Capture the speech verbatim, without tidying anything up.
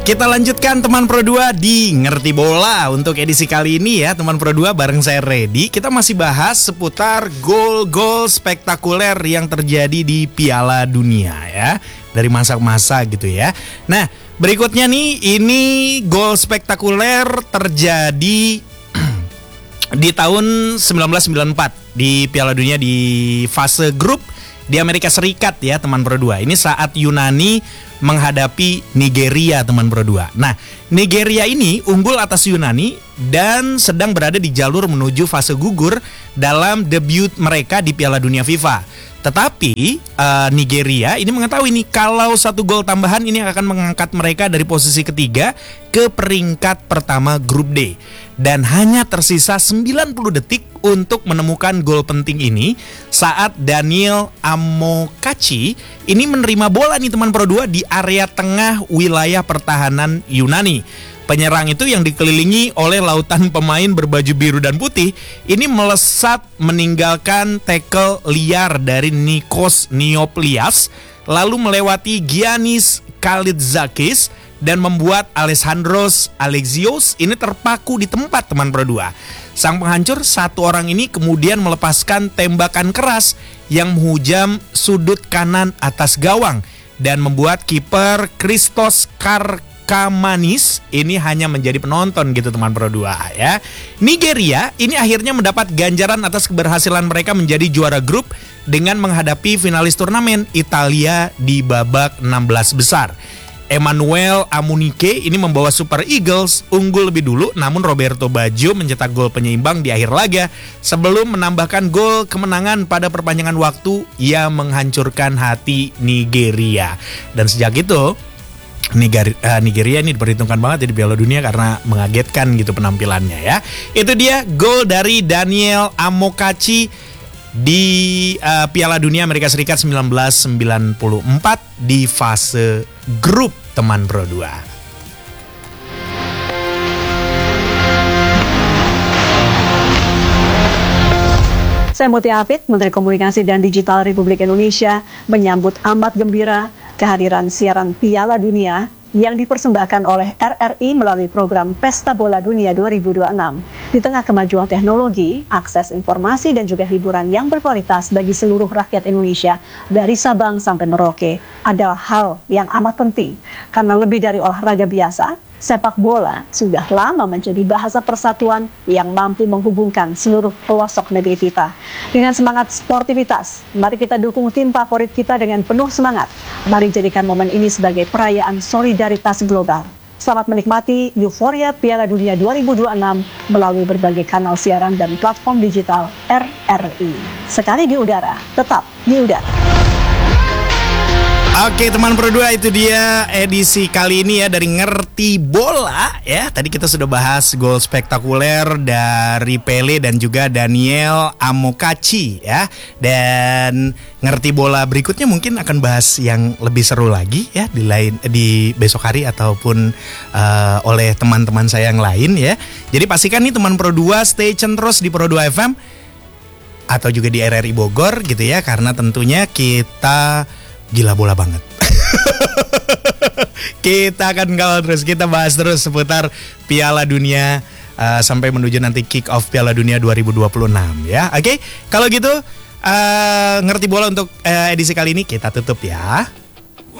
Kita lanjutkan teman Pro dua di Ngerti Bola. Untuk edisi kali ini ya teman Pro dua bareng saya Reddy. Kita masih bahas seputar gol-gol spektakuler yang terjadi di Piala Dunia ya. Dari masa-masa gitu ya. Nah berikutnya nih, ini gol spektakuler terjadi di tahun seribu sembilan ratus sembilan puluh empat di Piala Dunia di fase grup di Amerika Serikat ya teman Pro dua. Ini saat Yunani menghadapi Nigeria teman Pro dua. Nah, Nigeria ini unggul atas Yunani dan sedang berada di jalur menuju fase gugur dalam debut mereka di Piala Dunia FIFA. Tetapi uh, Nigeria ini mengetahui nih kalau satu gol tambahan ini akan mengangkat mereka dari posisi ketiga ke peringkat pertama grup D. Dan hanya tersisa sembilan puluh detik untuk menemukan gol penting ini saat Daniel Amokachi ini menerima bola nih teman Pro dua di area tengah wilayah pertahanan Yunani. Penyerang itu yang dikelilingi oleh lautan pemain berbaju biru dan putih ini melesat meninggalkan tackle liar dari Nikos Nioplias lalu melewati Giannis Kalitzakis dan membuat Alessandros Alexios ini terpaku di tempat teman Pro dua. Sang penghancur satu orang ini kemudian melepaskan tembakan keras yang menghujam sudut kanan atas gawang dan membuat kiper Christos Karkamanis ini hanya menjadi penonton gitu teman Pro dua ya. Nigeria ini akhirnya mendapat ganjaran atas keberhasilan mereka menjadi juara grup dengan menghadapi finalis turnamen Italia di babak enam belas besar. Emmanuel Amunike ini membawa Super Eagles unggul lebih dulu, namun Roberto Baggio mencetak gol penyeimbang di akhir laga sebelum menambahkan gol kemenangan pada perpanjangan waktu yang menghancurkan hati Nigeria. Dan sejak itu Nigeria, uh, Nigeria ini diperhitungkan banget di Piala Dunia karena mengagetkan gitu penampilannya ya. Itu dia gol dari Daniel Amokachi di uh, Piala Dunia Amerika Serikat seribu sembilan ratus sembilan puluh empat di fase grup teman Pro dua. Saya Mutia Hafid, Menteri Komunikasi dan Digital Republik Indonesia, menyambut amat gembira kehadiran siaran Piala Dunia yang dipersembahkan oleh R R I melalui program Pesta Bola Dunia dua ribu dua puluh enam. Di tengah kemajuan teknologi, akses informasi dan juga hiburan yang berkualitas bagi seluruh rakyat Indonesia dari Sabang sampai Merauke adalah hal yang amat penting. Karena lebih dari olahraga biasa, sepak bola sudah lama menjadi bahasa persatuan yang mampu menghubungkan seluruh pelosok negeri kita. Dengan semangat sportivitas, mari kita dukung tim favorit kita dengan penuh semangat. Mari jadikan momen ini sebagai perayaan solidaritas global. Selamat menikmati euforia Piala Dunia dua ribu dua puluh enam melalui berbagai kanal siaran dan platform digital R R I. Sekali di udara, tetap di udara. Oke teman Pro dua, itu dia edisi kali ini ya dari Ngerti Bola ya. Tadi kita sudah bahas gol spektakuler dari Pele dan juga Daniel Amokachi ya. Dan Ngerti Bola berikutnya mungkin akan bahas yang lebih seru lagi ya di lain di besok hari ataupun uh, oleh teman-teman saya yang lain ya. Jadi pastikan nih teman Pro dua stay tune terus di Pro dua F M atau juga di R R I Bogor gitu ya, karena tentunya kita gila bola banget. Kita akan kawal terus, kita bahas terus seputar Piala Dunia uh, sampai menuju nanti kick off Piala Dunia dua ribu dua puluh enam ya. Oke, okay? Kalau gitu uh, Ngerti Bola untuk uh, edisi kali ini kita tutup ya.